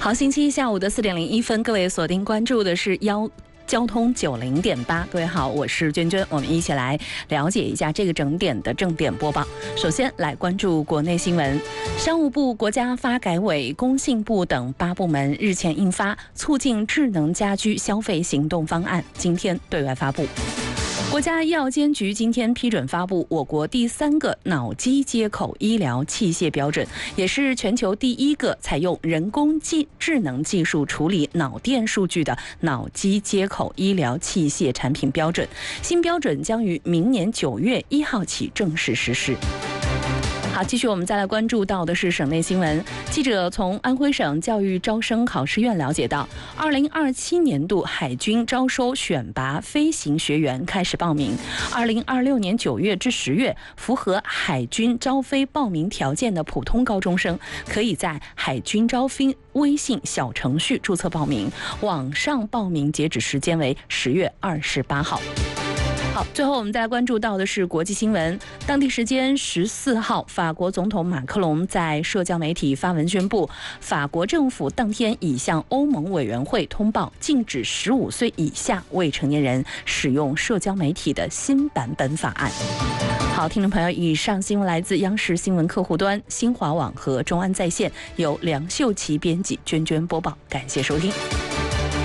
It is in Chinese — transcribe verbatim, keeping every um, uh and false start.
好，星期一下午的四点零一分，各位锁定关注的是幺。交通九零点八，各位好，我是娟娟，我们一起来了解一下这个整点的正点播报。首先来关注国内新闻，商务部、国家发改委、工信部等八部门日前印发《促进智能家居消费行动方案》，今天对外发布。国家医药监局今天批准发布我国第三个脑机接口医疗器械标准，也是全球第一个采用人工智能技术处理脑电数据的脑机接口医疗器械产品标准。新标准将于明年九月一号起正式实施。好，继续我们再来关注到的是省内新闻。记者从安徽省教育招生考试院了解到，二零二七年度海军招收选拔飞行学员开始报名。二零二六年九月至十月，符合海军招飞报名条件的普通高中生，可以在海军招飞微信小程序注册报名，网上报名截止时间为十月二十八号。好，最后我们再来关注到的是国际新闻。当地时间十四号，法国总统马克龙在社交媒体发文宣布，法国政府当天已向欧盟委员会通报禁止十五岁以下未成年人使用社交媒体的新版本法案。好，听众朋友，以上新闻来自央视新闻客户端、新华网和中安在线，由梁秀琪编辑，娟娟播报，感谢收听。